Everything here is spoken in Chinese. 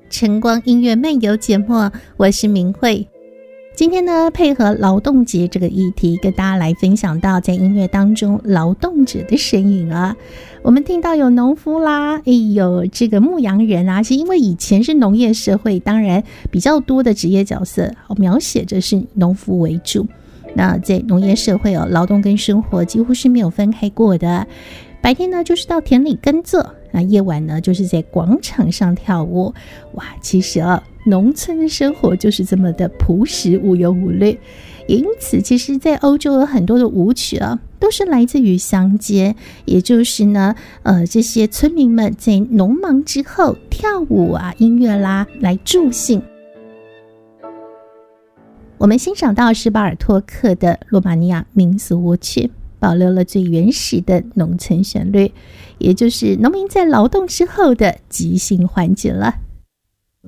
晨光音乐漫游节目，我是明慧。今天呢，配合劳动节这个议题，跟大家来分享到在音乐当中劳动者的身影啊。我们听到有农夫啦，有这个牧羊人啊，是因为以前是农业社会，当然比较多的职业角色描写着是农夫为主。那在农业社会劳动跟生活几乎是没有分开过的。白天呢就是到田里耕作，那夜晚呢就是在广场上跳舞。哇，其实农村的生活就是这么的朴实无忧无虑。也因此其实在欧洲有很多的舞曲都是来自于乡间，也就是呢这些村民们在农忙之后跳舞音乐啦来助兴。我们欣赏到是巴尔托克的罗马尼亚民俗舞曲，保留了最原始的农村旋律，也就是农民在劳动之后的即兴环节了。